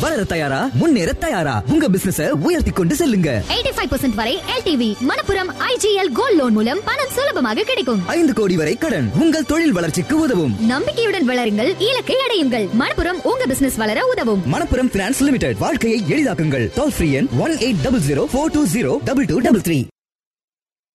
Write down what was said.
வளர தயாரா? முன்னேற தயாரா? உங்க பிசினஸ உயர்த்தி கொண்டு செல்லுங்க. 85% வரை LTV. Manappuram IGL gold loan மூலம் பணம் சுலபமாக கிடைக்கும். 5 கோடி வரை கடன். உங்கள் தொழில் வளர்ச்சிக்கு உதவும். நம்பிக்கையுடன் வளருங்கள், இலக்கை அடையுங்கள். மணப்புரம் உங்க பிசினஸ் வளர உதவும். Manappuram finance limited. வாழ்க்கையை எளிதாக்குங்கள். டோல் ஃப்ரீ எண் 1800 420 2233.